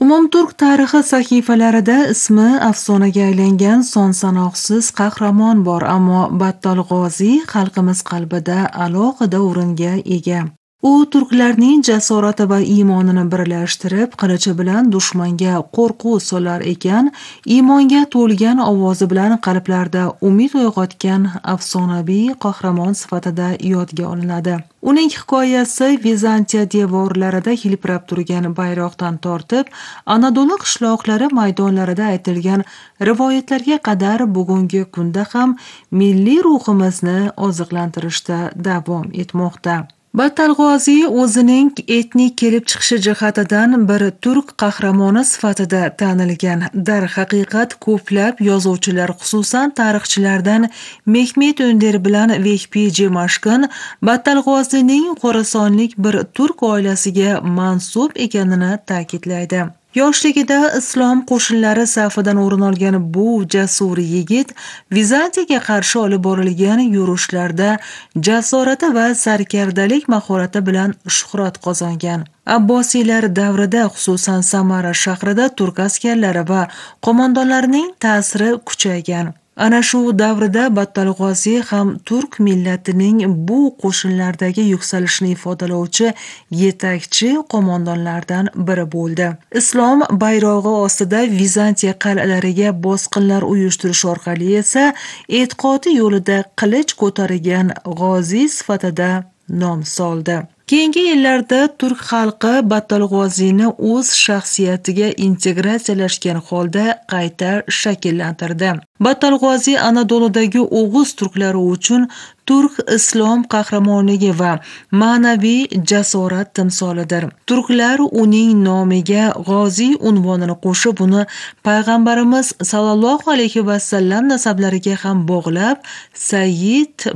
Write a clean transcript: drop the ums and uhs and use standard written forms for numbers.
Turk tarixi sahifalarida ismi afsonaga aylangan son sanoqsiz qahramon bor, ammo Battal G'oziy xalqimiz qalbida alohida o'ringa ega. U turklarning jasorati va iymonini birlashtirib, qilichi bilan dushmanga qo'rquv solar ekan, iymonga to'lgan ovozi bilan qalblarda umid uyg'otgan afsonaviy qahramon sifatida yodga olinadi. Uning hikoyasi Vizantiya devorlarida hilpirab turgan bayroqdan tortib, Anadolu qishloqlari maydonlarida aytilgan rivoyatlarga qadar bugungi kunda ham milliy ruhimizni oziqlantirishda davom etmoqda. Battal G'oziy o'zining etnik kelib chiqishi jihatidan bir turk qahramoni sifatida tanilgan. Darhaqiqat ko'plab yozuvchilar, xususan tarixchilardan Mehmet Önder bilan Vehbi Jemashkin Battal G'oziyning Xorasonlik bir turk oilasiga mansub ekanini ta'kidlaydi. Yoshligida islom qo'shinlari safidan o'rin olgan bu jasur yigit Vizantiyaga qarshi olib borilgan yurishlarda jasorati va sarkardalik mahorati bilan shuhrat qozongan. Abbosiylar davrida, xususan Samara shahrida turk askarlari va qo'mondonlarining ta'siri kuchaygan. Ana shu davrda Battal G'oziy ham turk millatining bu qo'shinlardagi yuksalishini ifodalovchi yetakchi qo'mondonlardan biri bo'ldi. Islom bayrog'i ostida Vizantiya qal'alariga bosqinlar uyushtirish orqali esa e'tiqodi yo'lida qilich ko'targan G'oziy sifatida nom soldi. Keyingi yillarda turk xalqi Battal G'oziyni o'z shaxsiyatiga integratsiyalashgan holda qayta shakllantirdi. Battal G'oziy Anadoludagi o'g'iz turklari uchun turk islom qahramonligi va ma'naviy jasorat timsolidir. Turklar uning nomiga G'oziy unvonini qo'shib, uni payg'ambarimiz sallallohu alayhi va sallam nasablariga ham bog'lab, Sayyid